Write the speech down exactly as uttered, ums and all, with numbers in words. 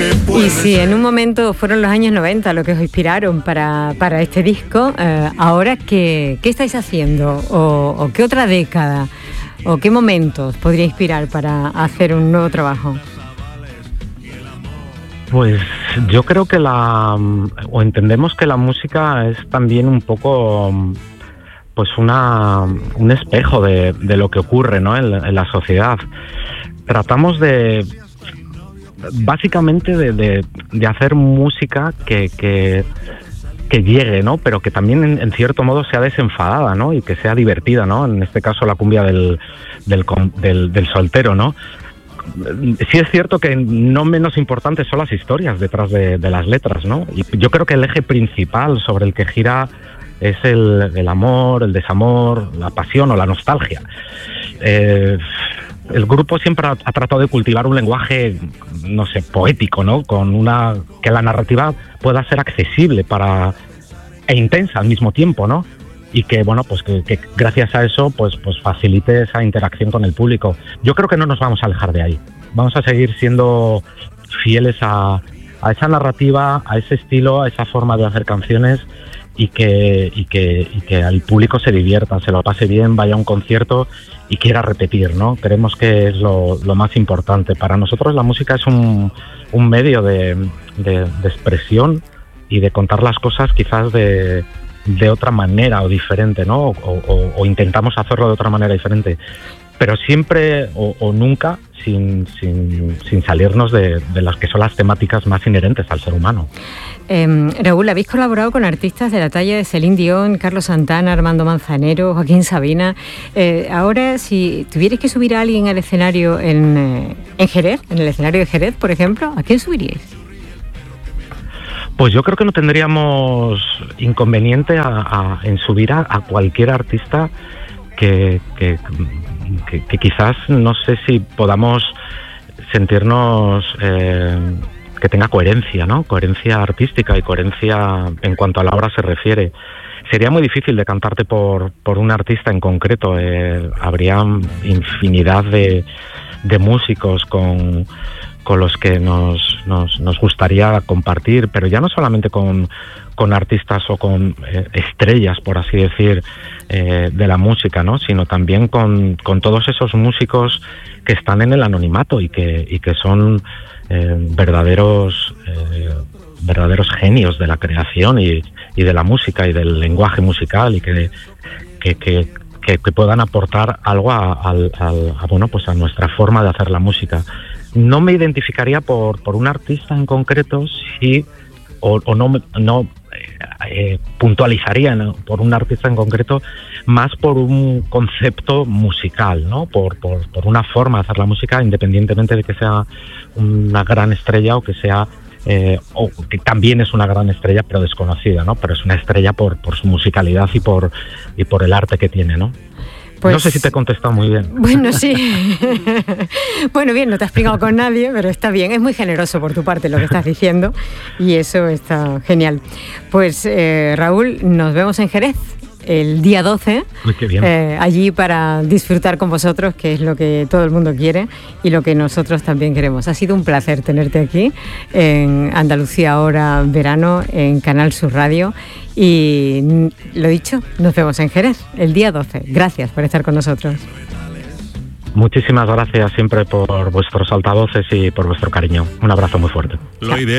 Y si en un momento fueron los años noventa lo que os inspiraron para, para este disco, eh, ahora ¿qué, qué estáis haciendo? O, ¿O qué otra década? ¿O qué momentos podría inspirar para hacer un nuevo trabajo? Pues yo creo que la... o entendemos que la música es también un poco... pues una, un espejo de, de lo que ocurre, ¿no? en, en la sociedad. Tratamos de... básicamente de, de, de hacer música que, que, que llegue, ¿no? Pero que también en, en cierto modo sea desenfadada, ¿no? Y que sea divertida, ¿no? En este caso la cumbia del, del, del, del soltero, ¿no? Sí es cierto que no menos importantes son las historias detrás de, de las letras, ¿no? Y yo creo que el eje principal sobre el que gira es el, el amor, el desamor, la pasión o la nostalgia. Eh, el grupo siempre ha, ha tratado de cultivar un lenguaje, no sé, poético, ¿no? Con una que la narrativa pueda ser accesible para e intensa al mismo tiempo, ¿no? Y que, bueno, pues que, que gracias a eso pues, pues facilite esa interacción con el público. Yo creo que no nos vamos a alejar de ahí. Vamos a seguir siendo fieles a, a esa narrativa, a ese estilo, a esa forma de hacer canciones y que, y que, y que el público se divierta, se lo pase bien, vaya a un concierto y quiera repetir, ¿no? Creemos que es lo, lo más importante. Para nosotros la música es un, un medio de, de, de expresión y de contar las cosas quizás de... de otra manera o diferente, ¿no? O, o, o intentamos hacerlo de otra manera diferente, pero siempre o, o nunca sin, sin, sin salirnos de, de las que son las temáticas más inherentes al ser humano. Eh, Raúl, habéis colaborado con artistas de la talla de Celine Dion, Carlos Santana, Armando Manzanero, Joaquín Sabina. Eh, ahora, si tuvierais que subir a alguien al escenario en, eh, en Jerez, en el escenario de Jerez, por ejemplo, ¿a quién subiríais? Pues yo creo que no tendríamos inconveniente a, a, en subir a, a cualquier artista que, que, que, que quizás no sé si podamos sentirnos eh, que tenga coherencia, ¿no? Coherencia artística y coherencia en cuanto a la obra se refiere. Sería muy difícil decantarte por, por un artista en concreto. Eh, habría infinidad de, de músicos con... con los que nos, nos, nos gustaría compartir, pero ya no solamente con, con artistas o con eh, estrellas, por así decir, eh, de la música, ¿no? Sino también con, con todos esos músicos que están en el anonimato y que, y que son eh, verdaderos, eh, verdaderos genios de la creación y, y de la música y del lenguaje musical y que, que, que, que, que puedan aportar algo a, a, a, a, bueno, pues a nuestra forma de hacer la música. No me identificaría por, por un artista en concreto, sí, o, o no, no eh, puntualizaría, ¿no?, por un artista en concreto, más por un concepto musical, ¿no? Por, por, por una forma de hacer la música, independientemente de que sea una gran estrella o que sea, eh, o que también es una gran estrella, pero desconocida, ¿no? Pero es una estrella por, por su musicalidad y por, y por el arte que tiene, ¿no? Pues, no sé si te he contestado muy bien. Bueno, sí. Bueno, bien, no te has pegado con nadie, pero está bien. Es muy generoso por tu parte lo que estás diciendo y eso está genial. Pues eh, Raúl, nos vemos en Jerez el día doce, Uy, qué bien. Eh, allí para disfrutar con vosotros, que es lo que todo el mundo quiere y lo que nosotros también queremos. Ha sido un placer tenerte aquí en Andalucía Ahora Verano, en Canal Sur Radio. Y lo dicho, nos vemos en Jerez el día doce. Gracias por estar con nosotros. Muchísimas gracias siempre por vuestros altavoces y por vuestro cariño. Un abrazo muy fuerte. Lo ideal.